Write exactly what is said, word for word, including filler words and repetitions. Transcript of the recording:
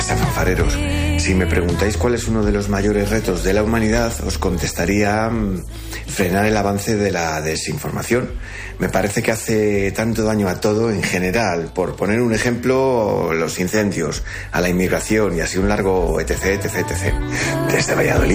pasa, fanfareros? Si me preguntáis cuál es uno de los mayores retos de la humanidad, os contestaría mmm, frenar el avance de la desinformación. Me parece que hace tanto daño a todo en general. Por poner un ejemplo, los incendios, a la inmigración y así un largo etc, etc, etc. Desde Valladolid.